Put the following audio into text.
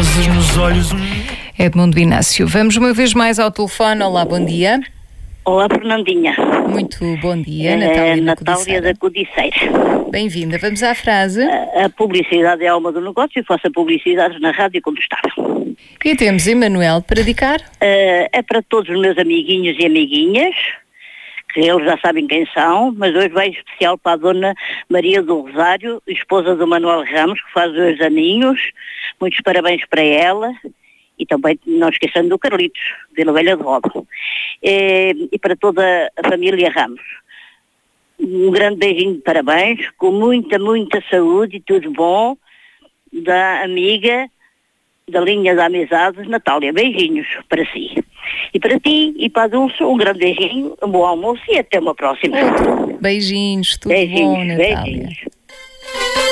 rosas nos olhos. Edmundo Inácio, vamos uma vez mais ao telefone. Olá, bom dia. Olá, Fernandinha. Muito bom dia, Natália da Codiceira. Bem-vinda. Vamos à frase. A publicidade é a alma do negócio e faço a publicidade na rádio quando estava. E temos Emanuel para dedicar? É para todos os meus amiguinhos e amiguinhas, que eles já sabem quem são, mas hoje vai em especial para a Dona Maria do Rosário, esposa do Manuel Ramos, que faz 2 aninhos. Muitos parabéns para ela. E também não esquecendo do Carlitos, Vila Velha de Roda. E para toda a família Ramos. Um grande beijinho de parabéns, com muita, muita saúde e tudo bom, da amiga da linha da amizade, Natália. Beijinhos para si. E para ti e para a Dulce, um grande beijinho, um bom almoço e até uma próxima. Beijinhos, tudo beijinhos, bom, Natália. Beijinhos.